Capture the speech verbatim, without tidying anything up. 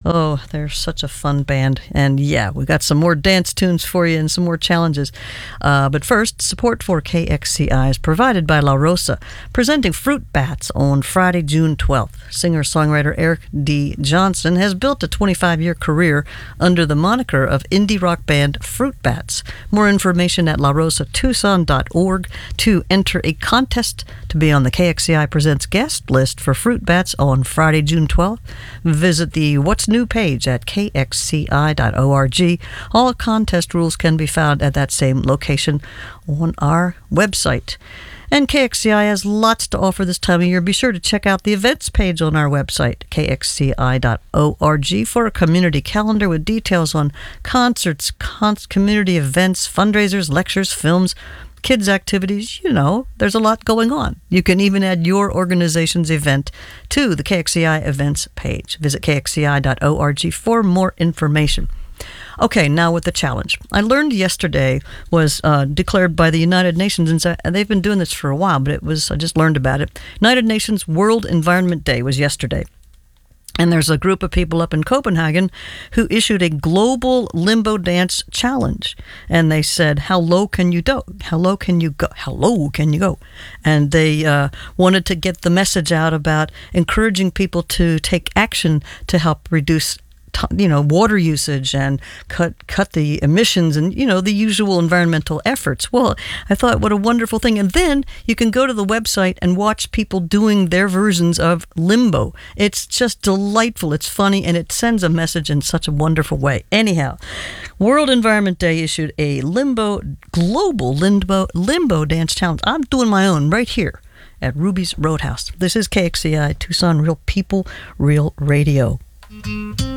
Oh, they're such a fun band. And yeah, we got some more dance tunes for you and some more challenges. Uh, but first, support for K X C I is provided by La Rosa, presenting Fruit Bats on Friday, June twelfth. Singer-songwriter Eric D. Johnson has built a twenty-five-year career under the moniker of indie rock band Fruit Bats. More information at la rosa tucson dot org to enter a contest to be on the K X C I Presents guest list for Fruit Bats on Friday, June twelfth. Visit the What's New page at k x c i dot org. All contest rules can be found at that same location on our website. And K X C I has lots to offer this time of year. Be sure to check out the events page on our website, k x c i dot org, for a community calendar with details on concerts, con- community events, fundraisers, lectures, films, kids' activities. You know, there's a lot going on. You can even add your organization's event to the K X C I events page. Visit k x c i dot org for more information. Okay, now with the challenge. I learned yesterday was uh, declared by the United Nations, and so- and they've been doing this for a while, but it was I just learned about it. United Nations World Environment Day was yesterday. And there's a group of people up in Copenhagen who issued a global limbo dance challenge. And they said, how low can you go? How low can you go? How low can you go? And they uh, wanted to get the message out about encouraging people to take action to help reduce you know, water usage and cut cut the emissions and, you know, the usual environmental efforts. Well, I thought, what a wonderful thing. And then you can go to the website and watch people doing their versions of limbo. It's just delightful. It's funny, and it sends a message in such a wonderful way. Anyhow, World Environment Day issued a limbo, global limbo, limbo dance challenge. I'm doing my own right here at Ruby's Roadhouse. This is K X C I Tucson, Real People, Real Radio.